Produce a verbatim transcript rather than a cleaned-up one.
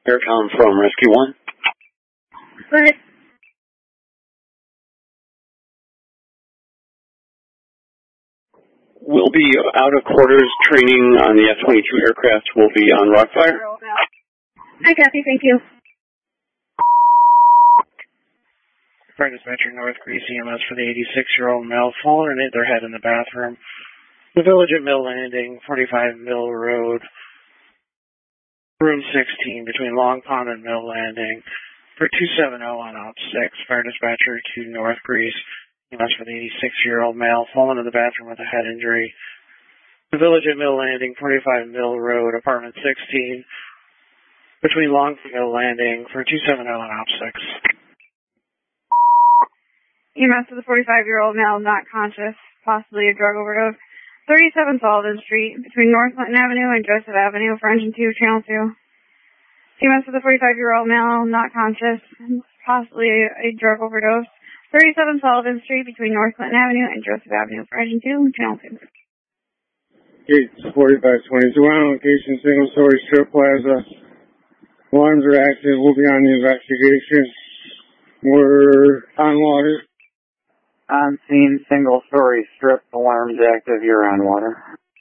Aircom from Rescue One. Go ahead. We'll be out of quarters. Training on the F twenty-two aircraft will be on Rockfire. Hi, Kathy. Thank you. Fire dispatcher, North Greece E M S for the eighty-six-year-old male fallen and hit their head in the bathroom. The village at Mill Landing, forty-five Mill Road, room sixteen, between Long Pond and Mill Landing, for two seventy on op six. Fire dispatcher to North Greece E M S for the eighty-six-year-old male fallen in the bathroom with a head injury. The village at Mill Landing, forty-five Mill Road, apartment sixteen, between Long Pond and Mill Landing, for two seventy on op six. E M S for the forty-five-year-old male not conscious, possibly a drug overdose. thirty-seven Sullivan Street, between North Clinton Avenue and Joseph Avenue, for engine two, channel two. E M S for the forty-five-year-old male not conscious, possibly a drug overdose. thirty-seven Sullivan Street, between North Clinton Avenue and Joseph Avenue, for engine two, channel two. Gates forty-five twenty-two on location, single-story strip plaza. Alarms are active. We'll be on the investigation. We're on water. On scene, single-story strip, alarms active. You're on water.